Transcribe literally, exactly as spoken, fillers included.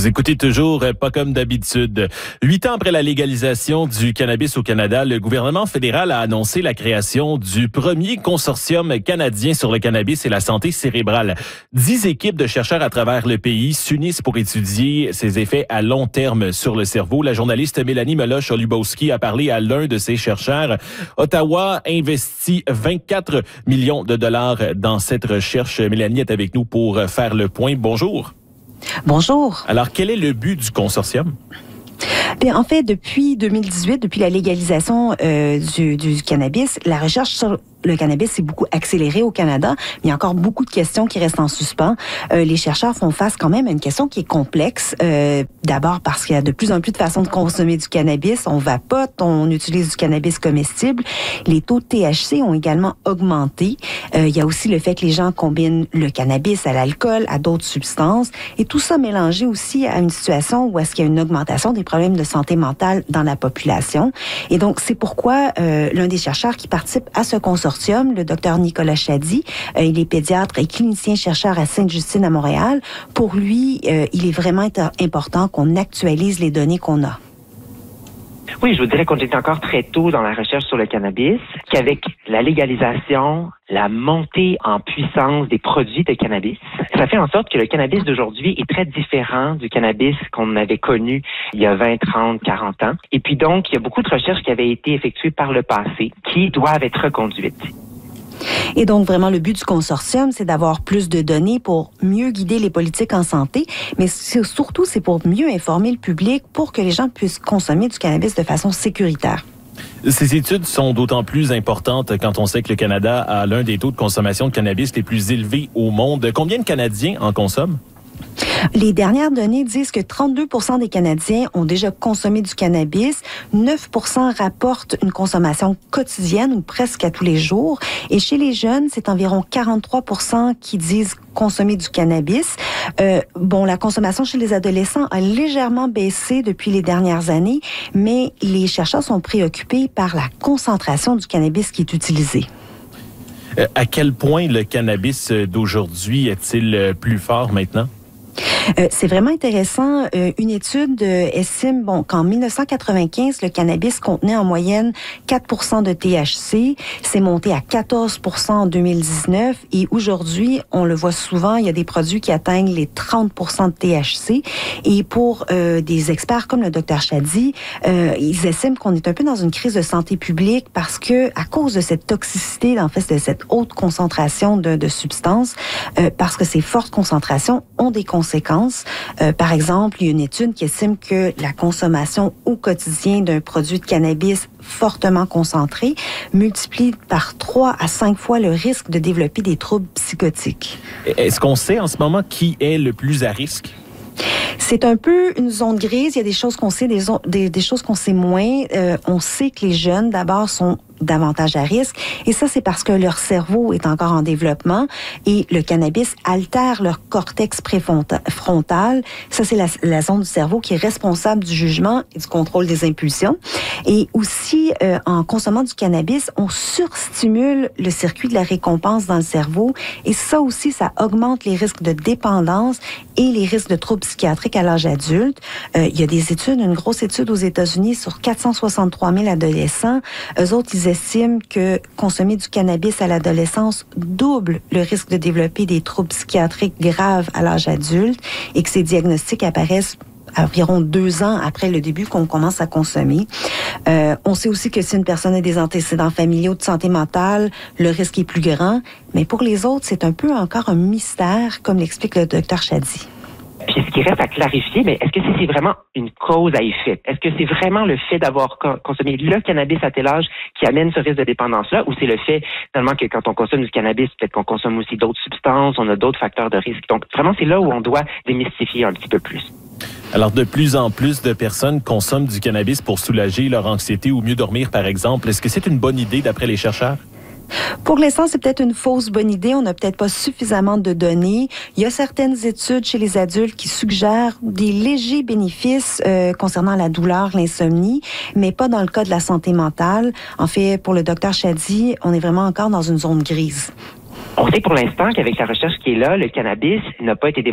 Vous écoutez toujours euh, Pas comme d'habitude. Huit ans après la légalisation du cannabis au Canada, le gouvernement fédéral a annoncé la création du premier consortium canadien sur le cannabis et la santé cérébrale. Dix équipes de chercheurs à travers le pays s'unissent pour étudier ses effets à long terme sur le cerveau. La journaliste Mélanie Meloche-Olubowski a parlé à l'un de ces chercheurs. Ottawa investit vingt-quatre millions de dollars dans cette recherche. Mélanie est avec nous pour faire le point. Bonjour. Bonjour. Alors, quel est le but du consortium? Bien, en fait, depuis deux mille dix-huit, depuis la légalisation euh, du, du cannabis, la recherche sur le cannabis s'est beaucoup accélérée au Canada, mais il y a encore beaucoup de questions qui restent en suspens. Euh, les chercheurs font face quand même à une question qui est complexe. Euh, d'abord parce qu'il y a de plus en plus de façons de consommer du cannabis. On vapote, on utilise du cannabis comestible. Les taux de T H C ont également augmenté. Euh, il y a aussi le fait que les gens combinent le cannabis à l'alcool, à d'autres substances. Et tout ça mélangé aussi à une situation où est-ce qu'il y a une augmentation des problèmes de santé mentale dans la population. Et donc, c'est pourquoi euh, l'un des chercheurs qui participe à ce consortium, le docteur Nicolas Chady, euh, il est pédiatre et clinicien-chercheur à Sainte-Justine à Montréal. Pour lui, euh, il est vraiment important qu'on actualise les données qu'on a. Oui, je vous dirais qu'on est encore très tôt dans la recherche sur le cannabis, qu'avec la légalisation, la montée en puissance des produits de cannabis, ça fait en sorte que le cannabis d'aujourd'hui est très différent du cannabis qu'on avait connu il y a vingt, trente, quarante ans. Et puis donc, il y a beaucoup de recherches qui avaient été effectuées par le passé qui doivent être reconduites. Et donc, vraiment, le but du consortium, c'est d'avoir plus de données pour mieux guider les politiques en santé, mais surtout, c'est pour mieux informer le public pour que les gens puissent consommer du cannabis de façon sécuritaire. Ces études sont d'autant plus importantes quand on sait que le Canada a l'un des taux de consommation de cannabis les plus élevés au monde. Combien de Canadiens en consomment? Les dernières données disent que trente-deux pour cent des Canadiens ont déjà consommé du cannabis, neuf pour cent rapportent une consommation quotidienne ou presque à tous les jours, et chez les jeunes, c'est environ quarante-trois pour cent qui disent consommer du cannabis. Euh, bon, la consommation chez les adolescents a légèrement baissé depuis les dernières années, mais les chercheurs sont préoccupés par la concentration du cannabis qui est utilisé. Euh, à quel point le cannabis d'aujourd'hui est-il plus fort maintenant? Euh, c'est vraiment intéressant. Euh, une étude euh, estime bon, qu'en mille neuf cent quatre-vingt-quinze, le cannabis contenait en moyenne quatre pour cent de T H C. C'est monté à quatorze pour cent en deux mille dix-neuf. Et aujourd'hui, on le voit souvent, il y a des produits qui atteignent les trente pour cent de T H C. Et pour euh, des experts comme le docteur Chady, euh, ils estiment qu'on est un peu dans une crise de santé publique parce que, à cause de cette toxicité, en fait, de cette haute concentration de, de substances, euh, parce que ces fortes concentrations ont des conséquences. Euh, par exemple, il y a une étude qui estime que la consommation au quotidien d'un produit de cannabis fortement concentré multiplie par trois à cinq fois le risque de développer des troubles psychotiques. Est-ce qu'on sait en ce moment qui est le plus à risque? C'est un peu une zone grise. Il y a des choses qu'on sait, des, des, des choses qu'on sait moins. Euh, on sait que les jeunes, d'abord, sont davantage à risque. Et ça, c'est parce que leur cerveau est encore en développement et le cannabis altère leur cortex préfrontal. Ça, c'est la, la zone du cerveau qui est responsable du jugement et du contrôle des impulsions. Et aussi, euh, en consommant du cannabis, on surstimule le circuit de la récompense dans le cerveau. Et ça aussi, ça augmente les risques de dépendance et les risques de troubles psychiatriques à l'âge adulte. Euh, il y a des études, une grosse étude aux États-Unis sur quatre cent soixante-trois mille adolescents. Eux autres, ils estiment que consommer du cannabis à l'adolescence double le risque de développer des troubles psychiatriques graves à l'âge adulte et que ces diagnostics apparaissent environ deux ans après le début qu'on commence à consommer. Euh, on sait aussi que si une personne a des antécédents familiaux de santé mentale, le risque est plus grand. Mais pour les autres, c'est un peu encore un mystère, comme l'explique le docteur Chady. Puis ce qui reste à clarifier, mais est-ce que c'est vraiment une cause à effet? Est-ce que c'est vraiment le fait d'avoir consommé le cannabis à tel âge qui amène ce risque de dépendance-là, ou c'est le fait finalement que quand on consomme du cannabis, peut-être qu'on consomme aussi d'autres substances, on a d'autres facteurs de risque. Donc vraiment, c'est là où on doit démystifier un petit peu plus. Alors, de plus en plus de personnes consomment du cannabis pour soulager leur anxiété ou mieux dormir, par exemple. Est-ce que c'est une bonne idée d'après les chercheurs? Pour l'instant, c'est peut-être une fausse bonne idée. On n'a peut-être pas suffisamment de données. Il y a certaines études chez les adultes qui suggèrent des légers bénéfices euh, concernant la douleur, l'insomnie, mais pas dans le cas de la santé mentale. En fait, pour le docteur Chady, on est vraiment encore dans une zone grise. On sait pour l'instant qu'avec la recherche qui est là, le cannabis n'a pas été démontré